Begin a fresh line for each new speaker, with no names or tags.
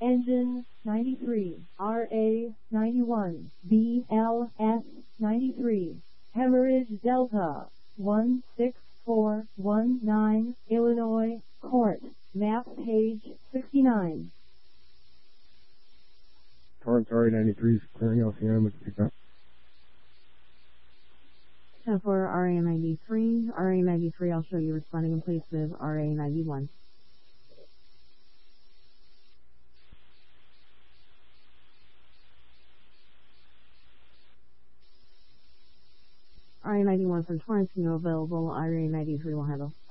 Engine 93, RA 91, BLS 93, Hemorrhage Delta 16419, Illinois, Court, map page 69.
Torrance RA-93 is clearing LCM with pickup.
10-4 RA-93, RA-93, I'll show you responding in place with RA-91. RA-91 from Torrance, no available, RA-93 will handle.